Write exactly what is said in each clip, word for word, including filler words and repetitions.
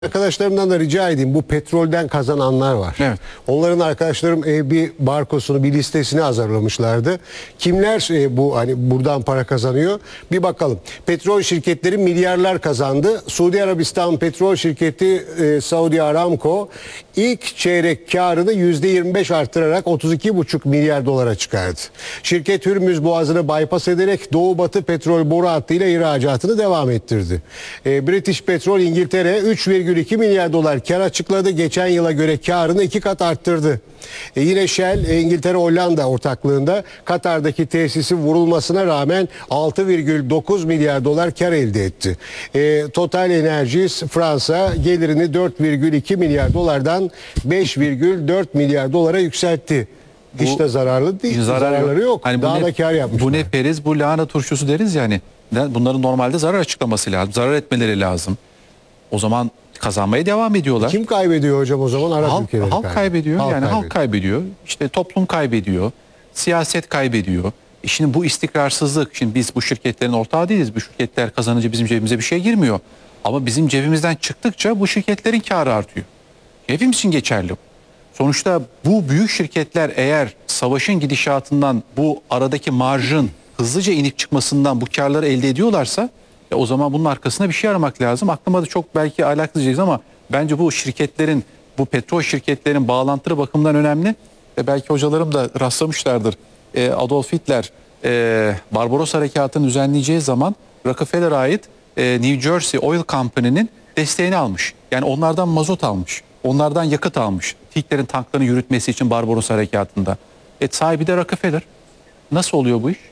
Arkadaşlarımdan da rica edeyim, bu petrolden kazananlar var. Evet. Onların arkadaşlarım e, bir barkosunu, bir listesini hazırlamışlardı. Kimler e, bu hani buradan para kazanıyor? Bir bakalım. Petrol şirketleri milyarlar kazandı. Suudi Arabistan petrol şirketi e, Saudi Aramco ilk çeyrek karını yüzde yirmi beş artırarak otuz iki buçuk milyar dolara çıkardı. Şirket Hürmüz Boğazı'nı bypass ederek Doğu Batı petrol boru hattıyla ihracatını devam ettirdi. E, British Petrol İngiltere üç virgül iki milyar dolar kar açıkladı. Geçen yıla göre karını iki kat arttırdı. E yine Shell e, İngiltere Hollanda ortaklığında Katar'daki tesisi vurulmasına rağmen altı virgül dokuz milyar dolar kar elde etti. E, Total Energies Fransa gelirini dört virgül iki milyar dolardan beş virgül dört milyar dolara yükseltti. Bu, Hiç de zararlı değil. Zarar zararları yok. yok. Hani Daha ne, da kar yapmışlar. Bu ne periz, bu lahana turşusu deriz yani. Bunların normalde zarar açıklaması lazım. Zarar etmeleri lazım. O zaman kazanmaya devam ediyorlar. Kim kaybediyor hocam o zaman? Arap halk, ülkeleri halk kaybediyor. Halk yani kaybediyor. halk kaybediyor. İşte toplum kaybediyor. Siyaset kaybediyor. E şimdi bu istikrarsızlık, şimdi biz bu şirketlerin ortağı değiliz. Bu şirketler kazanınca bizim cebimize bir şey girmiyor. Ama bizim cebimizden çıktıkça bu şirketlerin karı artıyor. Hepimiz için geçerli. Sonuçta bu büyük şirketler eğer savaşın gidişatından, bu aradaki marjın hızlıca inip çıkmasından bu karları elde ediyorlarsa e o zaman bunun arkasında bir şey aramak lazım. Aklıma da çok belki alakasız diyeceğiz ama bence bu şirketlerin, bu petrol şirketlerin bağlantılı bakımından önemli. Ve belki hocalarım da rastlamışlardır. E, Adolf Hitler e, Barbaros Harekatı'nı düzenleyeceği zaman Rockefeller'a ait e, New Jersey Oil Company'nin desteğini almış. Yani onlardan mazot almış. Onlardan yakıt almış. Hitler'in tanklarını yürütmesi için Barbaros Harekatı'nda. E, sahibi de Rockefeller. Nasıl oluyor bu iş?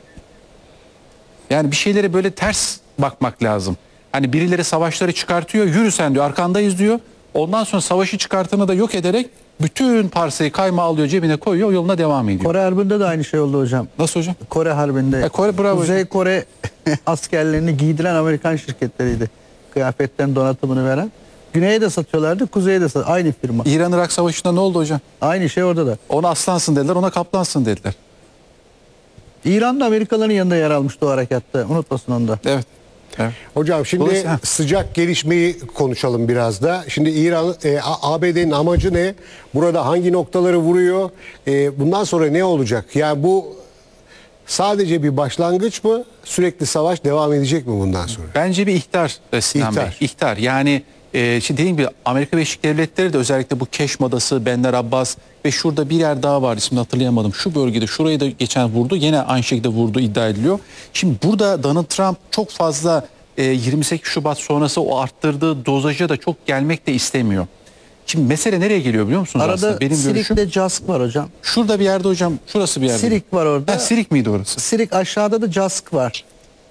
Yani bir şeylere böyle ters bakmak lazım. Hani birileri savaşları çıkartıyor, yürü sen diyor, arkandayız diyor. Ondan sonra savaşı çıkartını da yok ederek bütün parsayı, kaymağı alıyor, cebine koyuyor, yoluna devam ediyor. Kore Harbi'nde de aynı şey oldu hocam. Nasıl hocam? Kore Harbi'nde. E, Kore, bravo Kuzey hocam. Kore askerlerini giydiren Amerikan şirketleriydi. Kıyafetlerin donatımını veren. Güney'e de satıyorlardı, Kuzey'e de satıyorlardı. Aynı firma. İran-Irak Savaşı'nda ne oldu hocam? Aynı şey orada da. Ona aslansın dediler, ona kaplansın dediler. İran da Amerikalıların yanında yer almıştı o harekatta. Unutmasın onu da. Evet. Evet. Hocam şimdi Dolayısıyla- sıcak gelişmeyi konuşalım biraz da. Şimdi İran, e, A B D'nin amacı ne? Burada hangi noktaları vuruyor? E, bundan sonra ne olacak? Yani bu sadece bir başlangıç mı? Sürekli savaş devam edecek mi bundan sonra? Bence bir ihtar e, Sinan İhtar. Bey. İhtar. Yani e, şimdi dediğim gibi Amerika Birleşik Devletleri de özellikle bu Keşm Adası, Bender Abbas ve şurada bir yer daha var, ismini hatırlayamadım. Şu bölgede şurayı da geçen vurdu. Yine aynı şekilde vurdu iddia ediliyor. Şimdi burada Donald Trump çok fazla e, yirmi sekiz Şubat sonrası o arttırdığı dozaja da çok gelmek de istemiyor. Şimdi mesele nereye geliyor biliyor musunuz Arada aslında? Benim görüşüm. Sirik'te Cask var hocam. Şurada bir yerde hocam. Şurası bir yerde. Sirik var orada. Ha, Sirik miydi orası? Sirik aşağıda da Cask var.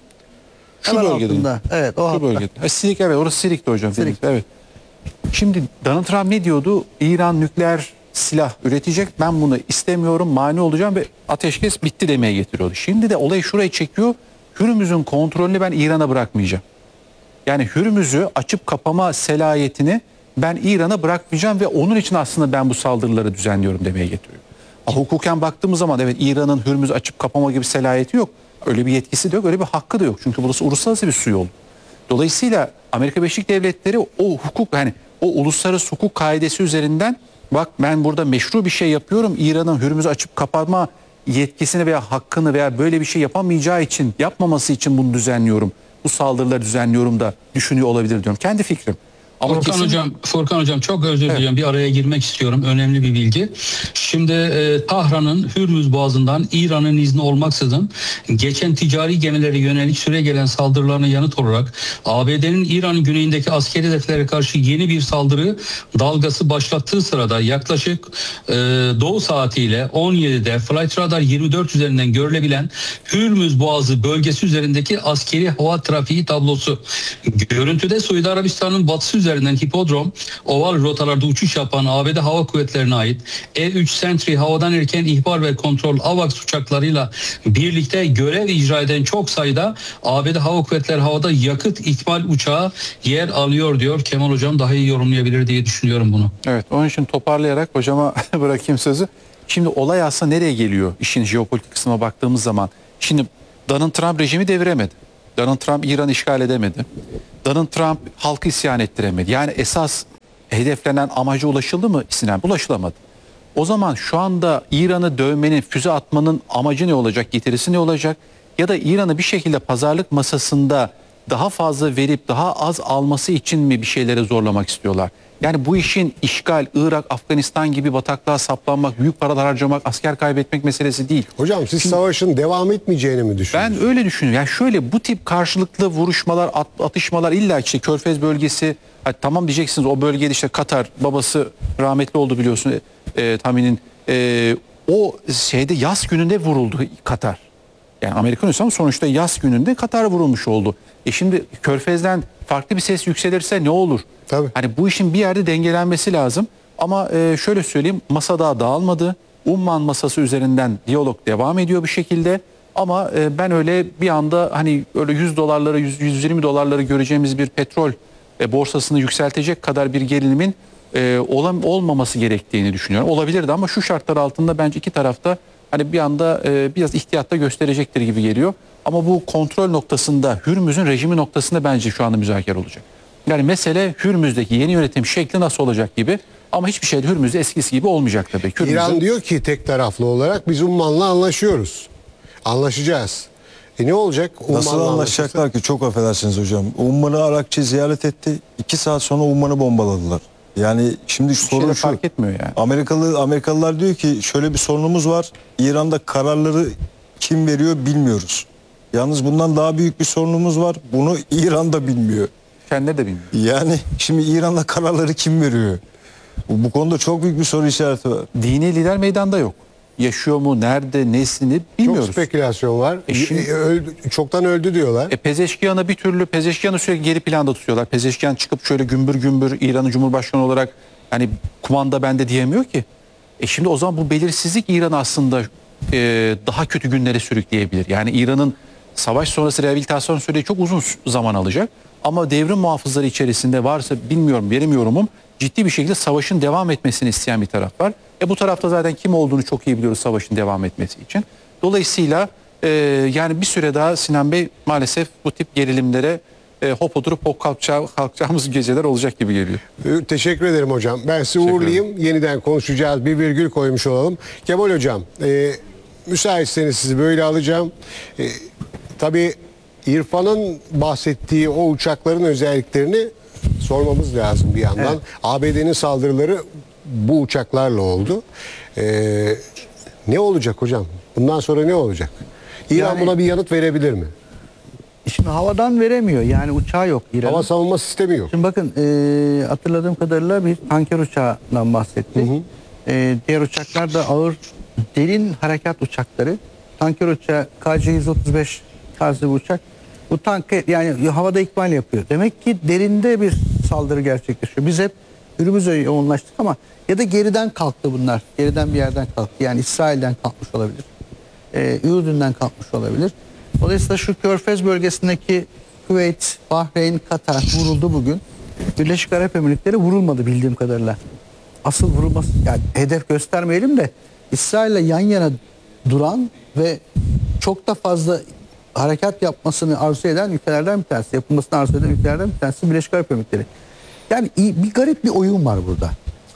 Şu Hemen bölgede. altında. Evet o Şu hatta. bölgede. Ha, Sirik, evet, orası Sirik'ti hocam. Sirik. Evet. Şimdi Donald Trump ne diyordu? İran nükleer silah üretecek. Ben bunu istemiyorum. Mani olacağım ve ateşkes bitti demeye getiriyordu. Şimdi de olayı şuraya çekiyor. Hürmüz'ün kontrolünü ben İran'a bırakmayacağım. Yani Hürmüz'ü açıp kapama selayetini ben İran'a bırakmayacağım ve onun için aslında ben bu saldırıları düzenliyorum demeye getiriyor. Ha, hukuken baktığımız zaman evet, İran'ın Hürmüz açıp kapama gibi selayeti yok. Öyle bir yetkisi de yok, öyle bir hakkı da yok. Çünkü burası uluslararası bir su yolu. Dolayısıyla Amerika Birleşik Devletleri o hukuk, yani o uluslararası hukuk kaidesi üzerinden bak ben burada meşru bir şey yapıyorum. İran'ın Hürmüz'ü açıp kapatma yetkisini veya hakkını veya böyle bir şey yapamayacağı için, yapmaması için bunu düzenliyorum. Bu saldırıları düzenliyorum da düşünüyor olabilir diyorum. Kendi fikrim. Ama Furkan kesin... hocam, Furkan hocam çok özür Evet. diliyorum. Bir araya girmek istiyorum. Önemli bir bilgi. Şimdi e, Tahran'ın Hürmüz Boğazı'ndan İran'ın izni olmaksızın geçen ticari gemilere yönelik süre gelen saldırılarına yanıt olarak A B D'nin İran'ın güneyindeki askeri hedeflere karşı yeni bir saldırı dalgası başlattığı sırada yaklaşık e, doğu saatiyle on yedide Flight Radar yirmi dört üzerinden görülebilen Hürmüz Boğazı bölgesi üzerindeki askeri hava trafiği tablosu. Görüntüde Suudi Arabistan'ın batısı üzerinden hipodrom, oval rotalarda uçuş yapan A B D Hava Kuvvetleri'ne ait E üç Sentry havadan erken ihbar ve kontrol AWACS uçaklarıyla birlikte görev icra eden çok sayıda A B D Hava Kuvvetleri havada yakıt ikmal uçağı yer alıyor diyor. Kemal hocam daha iyi yorumlayabilir diye düşünüyorum bunu. Evet, onun için toparlayarak hocama bırakayım sözü. Şimdi olay aslında nereye geliyor işin jeopolitik kısmına baktığımız zaman? Şimdi Donald Trump rejimi deviremedi. Donald Trump İran'ı işgal edemedi. Donald Trump halkı isyan ettiremedi. Yani esas hedeflenen amaca ulaşıldı mı? İsyan ulaşılamadı. O zaman şu anda İran'ı dövmenin, füze atmanın amacı ne olacak, getirisi ne olacak? Ya da İran'ı bir şekilde pazarlık masasında daha fazla verip daha az alması için mi bir şeylere zorlamak istiyorlar? Yani bu işin işgal, Irak, Afganistan gibi bataklığa saplanmak, büyük paralar harcamak, asker kaybetmek meselesi değil. Hocam siz savaşın devam etmeyeceğini mi düşünüyorsunuz? Ben öyle düşünüyorum. Yani şöyle, bu tip karşılıklı vuruşmalar, at- atışmalar, illa işte Körfez bölgesi, hadi tamam diyeceksiniz, o bölgede işte Katar, babası rahmetli oldu biliyorsun e, Tamin'in, e, o şeyde yaz gününde vuruldu Katar. Yani Amerikan üssü ama sonuçta yaz gününde Katar vurulmuş oldu. E şimdi Körfez'den farklı bir ses yükselirse ne olur? Tabii. Hani bu işin bir yerde dengelenmesi lazım. Ama e, şöyle söyleyeyim, masa daha dağılmadı. Umman masası üzerinden diyalog devam ediyor bir şekilde. Ama e, ben öyle bir anda hani öyle yüz dolarları, yüz yüz yirmi dolarları göreceğimiz bir petrol e, borsasını yükseltecek kadar bir gerilimin e, olam, olmaması gerektiğini düşünüyorum. Olabilirdi ama şu şartlar altında bence iki tarafta hani bir anda e, biraz ihtiyatta gösterecektir gibi geliyor. Ama bu kontrol noktasında, Hürmüz'ün rejimi noktasında bence şu anda müzakere olacak. Yani mesele Hürmüz'deki yeni yönetim şekli nasıl olacak gibi, ama hiçbir şey Hürmüz'de eskisi gibi olmayacak tabii. Hürmüz'de... İran diyor ki tek taraflı olarak biz Umman'la anlaşıyoruz. Anlaşacağız. E ne olacak? Nasıl Umman'la anlaşacaklar ki? Çok affedersiniz hocam. Umman'ı Arakçı ziyaret etti. İki saat sonra Umman'ı bombaladılar. Yani şimdi sorun şeyde şu. fark etmiyor yani. Amerikalı Amerikalılar diyor ki şöyle bir sorunumuz var. İran'da kararları kim veriyor bilmiyoruz. Yalnız bundan daha büyük bir sorunumuz var. Bunu İran da bilmiyor. Kendileri de bilmiyor. Yani şimdi İran'da kararları kim veriyor? Bu, bu konuda çok büyük bir soru işareti var. Dini lider meydanda yok. Yaşıyor mu, nerede, nesini bilmiyoruz. Çok spekülasyon var. E şimdi- E, öldü, çoktan öldü diyorlar. E Pezeşkiyan'ı bir türlü, Pezeşkiyan'ı sürekli geri planda tutuyorlar. Pezeşkiyan çıkıp şöyle gümbür gümbür İran'ın Cumhurbaşkanı olarak hani kumanda bende diyemiyor ki. E şimdi o zaman bu belirsizlik İran'ı aslında e, daha kötü günlere sürükleyebilir. Yani İran'ın savaş sonrası rehabilitasyon süreci çok uzun zaman alacak. Ama devrim muhafızları içerisinde varsa, bilmiyorum, benim yorumum, ciddi bir şekilde savaşın devam etmesini isteyen bir taraf var. E bu tarafta zaten kim olduğunu çok iyi biliyoruz savaşın devam etmesi için. Dolayısıyla e, yani bir süre daha Sinan Bey maalesef bu tip gerilimlere e, hop oturup hop kalkacağı, kalkacağımız geceler olacak gibi geliyor. E, Teşekkür ederim hocam. Ben sizi uğurlayayım. Yeniden konuşacağız. Bir virgül koymuş olalım. Kemal hocam, e, müsaitseniz sizi böyle alacağım. E, tabii İrfan'ın bahsettiği o uçakların özelliklerini sormamız lazım bir yandan. Evet. A B D'nin saldırıları bu uçaklarla oldu. E, ne olacak hocam? Bundan sonra ne olacak? İran Yani- buna bir yanıt verebilir mi? Şimdi havadan veremiyor. Yani uçağı yok İran'ın. Hava savunma sistemi yok. Şimdi bakın e, hatırladığım kadarıyla bir tanker uçağından bahsettik. E, diğer uçaklar da ağır derin harekat uçakları. Tanker uçağı K C yüz otuz beş tarzı bir uçak. Bu tanker yani havada ikmal yapıyor. Demek ki derinde bir saldırı gerçekleşiyor. Biz hep Hürmüz'e yoğunlaştık ama ya da geriden kalktı bunlar. Geriden bir yerden kalktı. Yani İsrail'den kalkmış olabilir. E, Ürdün'den kalkmış olabilir. Dolayısıyla şu Körfez bölgesindeki Kuveyt, Bahreyn, Katar vuruldu bugün. Birleşik Arap Emirlikleri vurulmadı bildiğim kadarıyla. Asıl vurulması, yani hedef göstermeyelim de İsrail'le yan yana duran ve çok da fazla harekat yapmasını arzu eden ülkelerden bir tanesi, yapılmasını arzu eden ülkelerden bir tanesi Birleşik Arap Emirlikleri. Yani iyi- bir garip bir oyun var burada.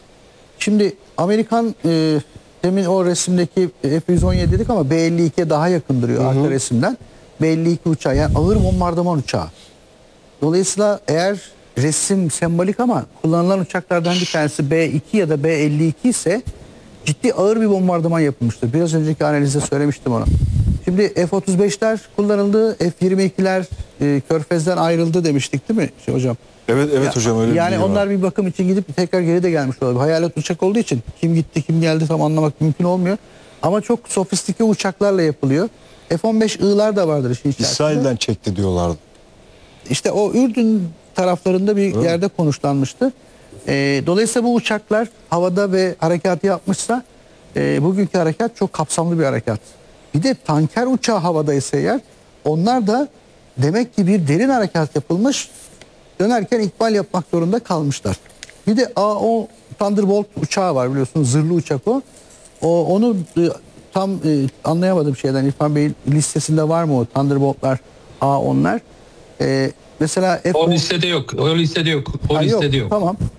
Şimdi Amerikan e, demin o resimdeki F yüz on yedi dedik ama B elli ikiye daha yakın duruyor arka resimden. B elli iki uçağı yani ağır bombardıman uçağı. Dolayısıyla eğer resim sembolik ama kullanılan uçaklardan bir tanesi B iki ya da B elli iki ise ciddi ağır bir bombardıman yapılmıştır. Biraz önceki analizde söylemiştim onu. Şimdi F otuz beşler kullanıldı, F yirmi ikiler e, Körfez'den ayrıldı demiştik değil mi şey hocam? Evet evet Ya- hocam öyle bir Yani bilgi var. onlar bir bakım için gidip tekrar geri de gelmiş olabilir. Hayalet uçak olduğu için kim gitti kim geldi tam anlamak mümkün olmuyor. Ama çok sofistike uçaklarla yapılıyor. F on beş I'lar da vardır işin içerisinde. İsrail'den çekti diyorlardı. İşte o Ürdün taraflarında bir yerde konuşlanmıştı. Ee, dolayısıyla bu uçaklar havada ve harekatı yapmışsa e, bugünkü harekat çok kapsamlı bir harekat. Bir de tanker uçağı havadaysa eğer onlar da demek ki bir derin harekat yapılmış, dönerken ikmal yapmak zorunda kalmışlar. Bir de A O Thunderbolt uçağı var biliyorsunuz, zırhlı uçak o. O onu e, tam e, anlayamadım şeyden, İrfan Bey'in listesinde var mı o Thunderbolt'lar, A onlar. E, mesela F O listede yok. O listede yok. O Ha, listede yok. Tamam.